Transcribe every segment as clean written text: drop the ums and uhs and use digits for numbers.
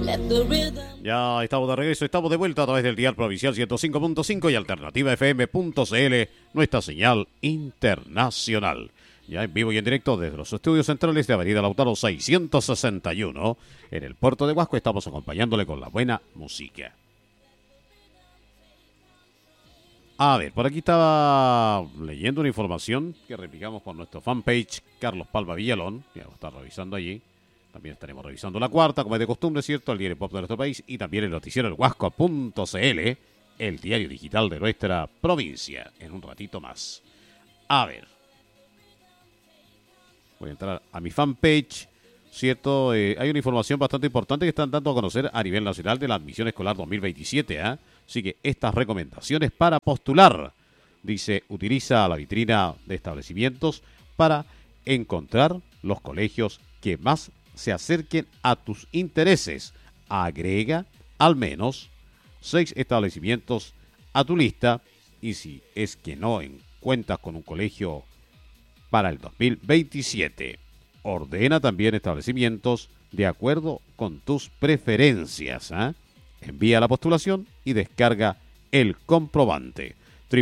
Ya estamos de regreso, estamos de vuelta a través del dial provincial 105.5 y alternativafm.cl, nuestra señal internacional. Ya en vivo y en directo desde los estudios centrales de Avenida Lautaro 661, en el puerto de Huasco, estamos acompañándole con la buena música. A ver, por aquí estaba leyendo una información que replicamos por nuestro fanpage, Carlos Palma Villalón, ya lo está revisando allí. También estaremos revisando la cuarta, como es de costumbre, ¿cierto? El diario pop de nuestro país y también el noticiero El Huasco.cl, el diario digital de nuestra provincia, en un ratito más. A ver. Voy a entrar a mi fanpage, ¿cierto? Hay una información bastante importante que están dando a conocer a nivel nacional de la admisión escolar 2027, ¿eh? Así que estas recomendaciones para postular, dice, utiliza la vitrina de establecimientos para encontrar los colegios que más se acerquen a tus intereses. Agrega al menos 6 establecimientos a tu lista y si es que no cuentas con un colegio para el 2027, ordena también establecimientos de acuerdo con tus preferencias. Envía la postulación y descarga el comprobante.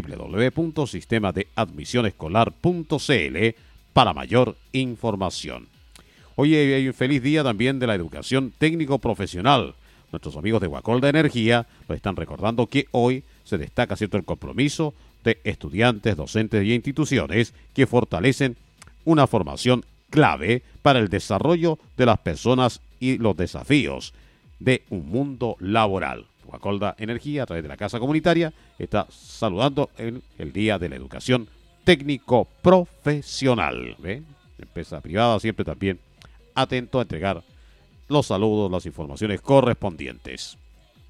www.sistemadeadmisionescolar.cl para mayor información. Hoy hay un feliz día también de la educación técnico-profesional. Nuestros amigos de Guacolda Energía nos están recordando que hoy se destaca, ¿cierto?, el compromiso de estudiantes, docentes y instituciones que fortalecen una formación clave para el desarrollo de las personas y los desafíos de un mundo laboral. Guacolda Energía, a través de la Casa Comunitaria, está saludando en el Día de la Educación Técnico-Profesional. ¿Ve? Empresa privada siempre también atento a entregar los saludos, las informaciones correspondientes.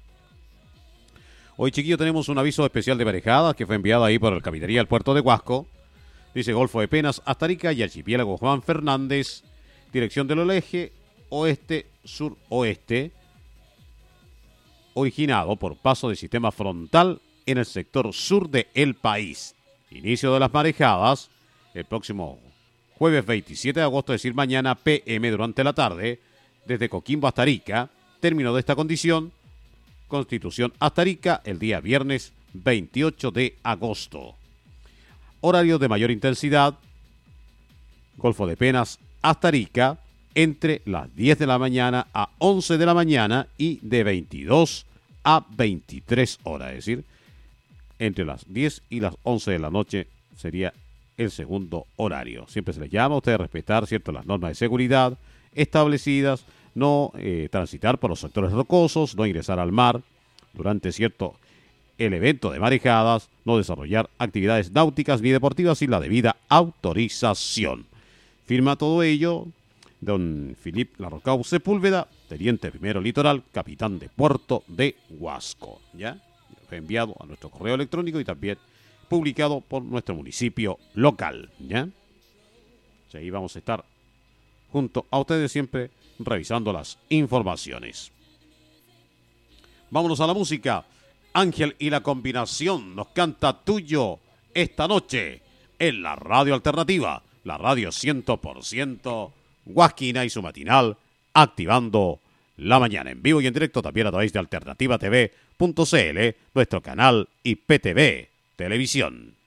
Hoy, chiquillo, tenemos un aviso especial de marejadas que fue enviado ahí por el Capitanería del Puerto de Huasco. Dice Golfo de Penas, Hasta Arica y Archipiélago Juan Fernández, dirección del eje oeste-suroeste, originado por paso de sistema frontal en el sector sur del país. Inicio de las marejadas el próximo jueves 27 de agosto, es decir, mañana PM durante la tarde, desde Coquimbo hasta Arica. Término de esta condición, Constitución hasta Arica, el día viernes 28 de agosto. Horario de mayor intensidad, Golfo de Penas hasta Arica, entre las 10 de la mañana a 11 de la mañana y de 22 a 23 horas. Es decir, entre las 10 y las 11 de la noche sería el segundo horario. Siempre se les llama a ustedes respetar, ¿cierto?, las normas de seguridad establecidas, no transitar por los sectores rocosos, no ingresar al mar durante, ¿cierto?, el evento de marejadas, no desarrollar actividades náuticas ni deportivas sin la debida autorización. Firma todo ello don Filip Larrocau Sepúlveda, teniente primero litoral, capitán de Puerto de Huasco. ¿Ya? Fue enviado a nuestro correo electrónico y también publicado por nuestro municipio local. ¿Ya? O sea, ahí vamos a estar junto a ustedes siempre revisando las informaciones. Vámonos a la música. Ángel y la Combinación nos canta Tuyo esta noche en la radio alternativa, la radio 100% huasquina y su matinal Activando la Mañana, en vivo y en directo también a través de alternativatv.cl, nuestro canal IPTV Televisión.